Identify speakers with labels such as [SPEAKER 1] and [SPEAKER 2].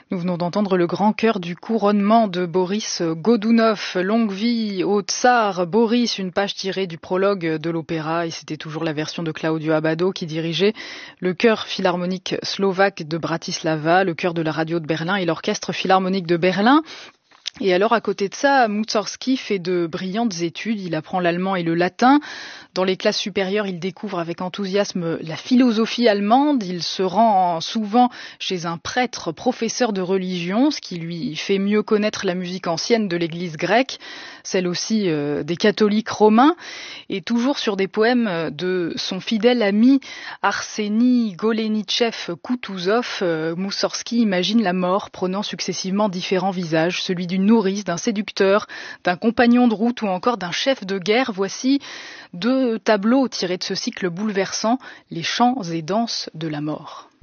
[SPEAKER 1] Nous venons d'entendre le grand chœur du couronnement de Boris Godounov. Longue vie au tsar Boris, une page tirée du prologue de l'opéra, et c'était toujours la version de Claudio Abbado qui dirigeait le chœur philharmonique slovaque de Bratislava, le chœur de la radio de Berlin et l'orchestre philharmonique de Berlin. Et alors, à côté de ça, Mussorgsky fait de brillantes études. Il apprend l'allemand et le latin. Dans les classes supérieures, il découvre avec enthousiasme la philosophie allemande. Il se rend souvent chez un prêtre professeur de religion, ce qui lui fait mieux connaître la musique ancienne de l'église grecque, celle aussi des catholiques romains. Et toujours sur des poèmes de son fidèle ami Arseny Goleniczeff-Kutuzov, Mussorgsky imagine la mort prenant successivement différents visages, celui d'une nourrice, d'un séducteur, d'un compagnon de route ou encore d'un chef de guerre. Voici 2 tableaux tirés de ce cycle bouleversant, Les chants et danses de la mort.